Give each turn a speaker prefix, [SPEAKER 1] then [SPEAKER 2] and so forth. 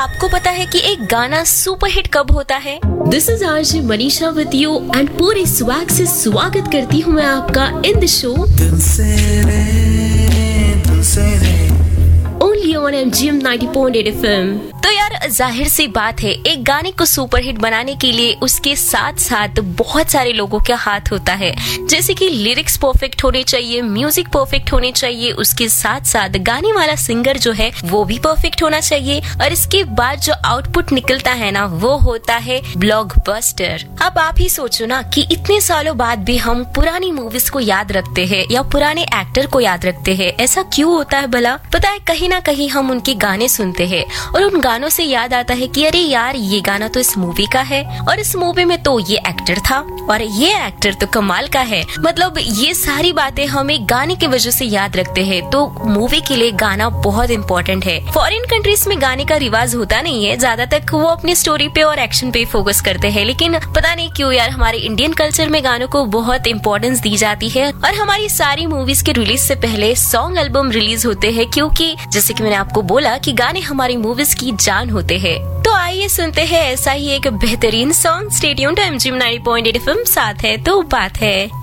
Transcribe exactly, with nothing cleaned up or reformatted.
[SPEAKER 1] आपको पता है कि एक गाना सुपरहिट कब होता है?
[SPEAKER 2] This is RJ Manisha with you and पूरे स्वैग से स्वागत करती हूँ मैं आपका in the show only on M G M ninety point eight F M.
[SPEAKER 1] तो यार जाहिर सी बात है, एक गाने को सुपरहिट बनाने के लिए उसके साथ साथ बहुत सारे लोगों का हाथ होता है। जैसे कि लिरिक्स परफेक्ट होने चाहिए, म्यूजिक परफेक्ट होने चाहिए, उसके साथ साथ गाने वाला सिंगर जो है वो भी परफेक्ट होना चाहिए, और इसके बाद जो आउटपुट निकलता है ना वो होता है ब्लॉकबस्टर। अब आप ही सोचो ना कि इतने सालों बाद भी हम पुरानी मूवीज को याद रखते हैं या पुराने एक्टर को याद रखते हैं। ऐसा क्यों होता है भला? पता है, कहीं ना कहीं हम उनके गाने सुनते हैं और उन गानों से याद आता है कि अरे यार ये गाना तो इस मूवी का है, और इस मूवी में तो ये एक्टर था, और ये एक्टर तो कमाल का है। मतलब ये सारी बातें हम एक गाने की वजह से याद रखते हैं। तो मूवी के लिए गाना बहुत इम्पोर्टेंट है। फॉरेन कंट्रीज में गाने का रिवाज होता नहीं है, ज्यादा तक वो अपनी स्टोरी पे और एक्शन पे फोकस करते हैं, लेकिन पता नहीं क्यों यार हमारे इंडियन कल्चर में गानों को बहुत इम्पोर्टेंस दी जाती है। और हमारी सारी मूवीज के रिलीज से पहले सॉन्ग एल्बम रिलीज होते हैं, क्योंकि जैसे कि मैंने आपको बोला कि गाने हमारी मूवीज की जान होते हैं। तो आइए सुनते हैं ऐसा ही एक बेहतरीन song. Stay tuned to M G M ninety point eight F M, साथ है तो बात है।